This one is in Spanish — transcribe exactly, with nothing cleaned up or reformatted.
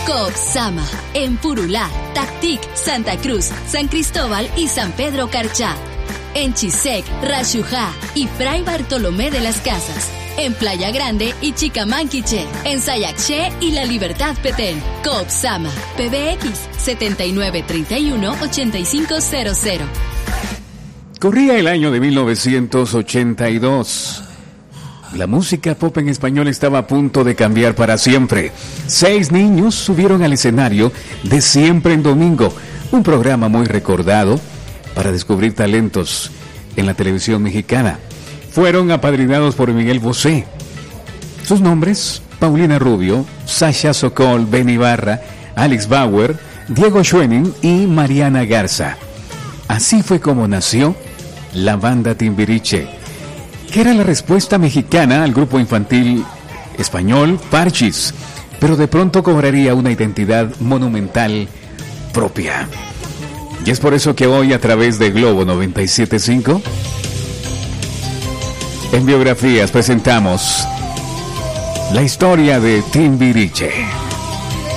Coop Sama, en Purulá, Tactic, Santa Cruz, San Cristóbal y San Pedro Carchá. En Chisec, Rayujá y Fray Bartolomé de las Casas. En Playa Grande y Chicamanquiche. En Sayaché y La Libertad Petén. Coop Sama, P B X setenta y nueve treinta y uno ochenta y cinco cero cero. Corría el año de mil novecientos ochenta y dos. La música pop en español estaba a punto de cambiar para siempre. Seis niños subieron al escenario de Siempre en Domingo, un programa muy recordado para descubrir talentos en la televisión mexicana. Fueron apadrinados por Miguel Bosé. Sus nombres: Paulina Rubio, Sasha Sokol, Ben Ibarra, Alex Bauer, Diego Schwenning y Mariana Garza. Así fue como nació la banda Timbiriche, que era la respuesta mexicana al grupo infantil español Parchís, pero de pronto cobraría una identidad monumental propia. Y es por eso que hoy, a través de Globo noventa y siete punto cinco, en Biografías presentamos la historia de Timbiriche.